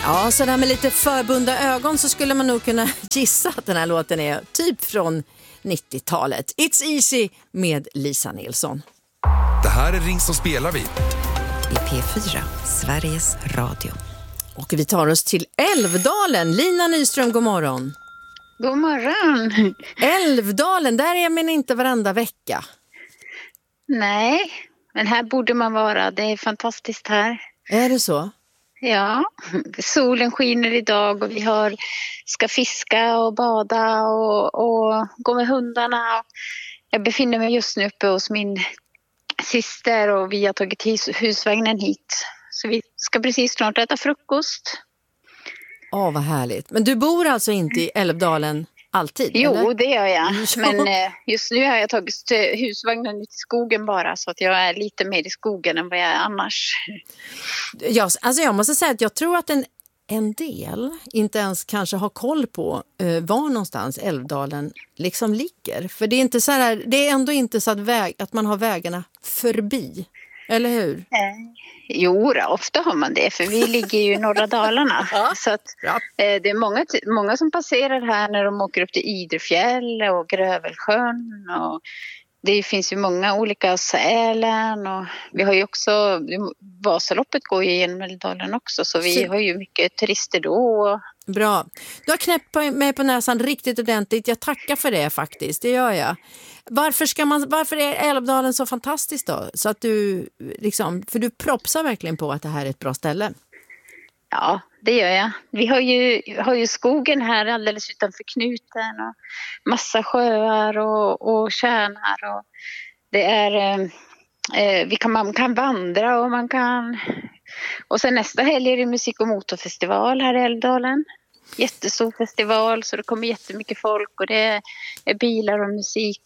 Ja, så där med lite förbundna ögon så skulle man nog kunna gissa att den här låten är typ från 90-talet. It's Easy med Lisa Nilsson. Det här är Ring som spelar vi. I P4, Sveriges Radio. Och vi tar oss till Älvdalen. Lina Nyström, god morgon. God morgon. Älvdalen, där är man inte varenda vecka. Nej, men här borde man vara. Det är fantastiskt här. Är det så? Ja, solen skiner idag och vi ska fiska och bada och gå med hundarna. Jag befinner mig just nu uppe hos min syster och vi har tagit husvagnen hit. Så vi ska precis snart äta frukost. Vad härligt. Men du bor alltså inte i Älvdalen alltid? Jo, eller? det gör jag. Men just nu har jag tagit husvagnen ut i skogen bara. Så att jag är lite mer i skogen än vad jag är annars. Ja, alltså jag måste säga att jag tror att en del inte ens kanske har koll på var någonstans Älvdalen liksom ligger. För det är inte så här, det är ändå inte så att man har vägarna förbi. Eller hur? Jo, ofta har man det, för vi ligger ju i norra Dalarna. Ja, så att, det är många som passerar här när de åker upp till Idrefjäll och Grövelsjön. Och det finns ju många olika Sälen och vi har ju också, Vasaloppet går ju genom Älvdalen också, så vi har ju mycket turister då. Bra. Du har knäppt mig på näsan riktigt ordentligt. Jag tackar för det faktiskt, det gör jag. Varför är Älvdalen så fantastiskt då? Så att du liksom, för du propsar verkligen på att det här är ett bra ställe. Ja, det gör jag. Vi har ju skogen här alldeles utanför knuten och massa sjöar och tjärnar. Och det är, man kan vandra och man kan... Och sen nästa helg är det musik- och motorfestival här i Älvdalen. Jättestor festival, så det kommer jättemycket folk och det är bilar och musik.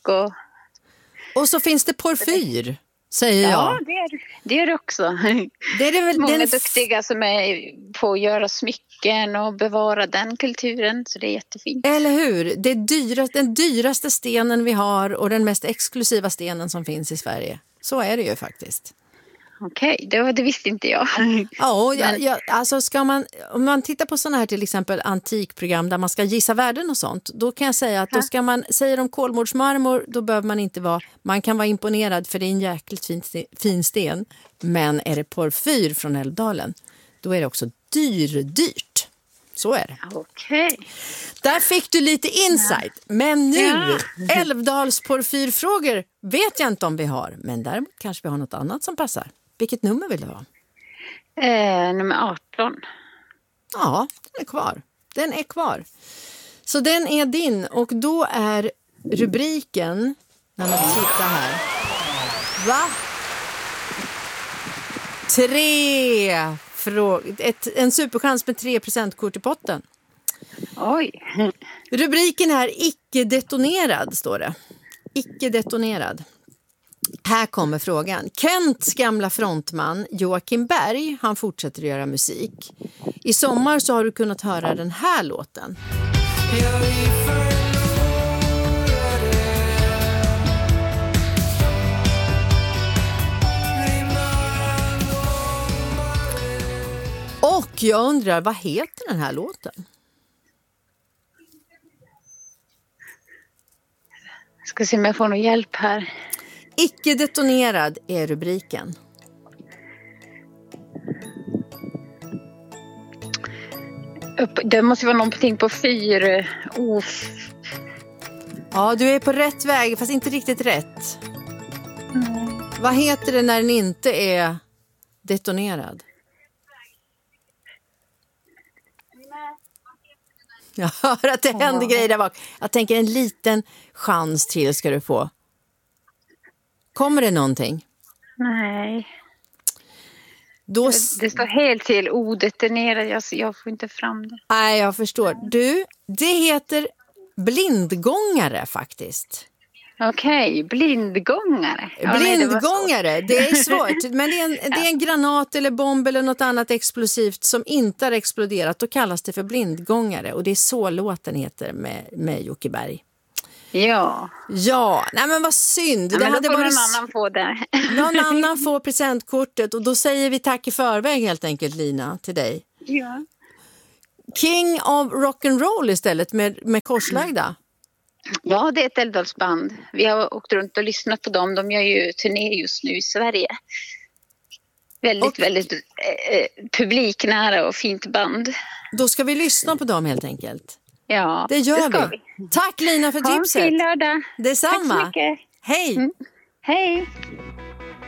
Och så finns det porfyr, säger jag. Ja, det är det också. Det är väl, många duktiga som är på att göra smycken och bevara den kulturen, så det är jättefint. Eller hur? Det är den dyraste stenen vi har och den mest exklusiva stenen som finns i Sverige. Så är det ju faktiskt. Okej, det visste inte jag. Ja, alltså om man tittar på sådana här till exempel antikprogram där man ska gissa värden och sånt, då kan jag säga att då ska man, säger de kolmårdsmarmor, då behöver man inte man kan vara imponerad för det är en jäkligt fin sten, men är det porfyr från Älvdalen, då är det också dyrt. Så är det. Okej. Där fick du lite insight. Men nu, Älvdals porfyrfrågor vet jag inte om vi har. Men däremot kanske vi har något annat som passar. Vilket nummer vill du ha? Nummer 18. Ja, den är kvar. Så den är din. Och då är rubriken, när man tittar här. Va? 3 en superchans med 3% i potten. Oj. Rubriken är icke-detonerad, står det. Icke-detonerad. Här kommer frågan. Kents gamla frontman Joakim Berg, han fortsätter att göra musik. I sommar så har du kunnat höra den här låten. Och jag undrar, vad heter den här låten? Ska se om jag får någon hjälp här. Icke-detonerad är rubriken. Det måste vara någonting på 4. Ja, du är på rätt väg, fast inte riktigt rätt. Vad heter det när den inte är detonerad? Jag hör att det händer grejer där bak. Jag tänker en liten chans till ska du få. Kommer det någonting? Nej. Då... Det står helt till odetonerad. Jag får inte fram det. Nej, jag förstår. Det heter blindgångare faktiskt. Okej, blindgångare. Blindgångare, det är svårt. Men det är en granat eller bomb eller något annat explosivt som inte har exploderat. Då kallas det för blindgångare. Och det är så låten heter med Jocke Berg. Ja. Ja, nej men vad synd. Ja, men då får någon annan få det. Någon annan får presentkortet och då säger vi tack i förväg helt enkelt, Lina, till dig. Ja. King of Rock'n'Roll istället med korslagda. Ja, det är ett Älvdalsband. Vi har åkt runt och lyssnat på dem. De gör ju turné just nu i Sverige. Väldigt publiknära och fint band. Då ska vi lyssna på dem helt enkelt. Ja, det gör vi. Tack Lina för tipset. Ha en fin lördag. Detsamma. Tack så mycket. Hej. Hej.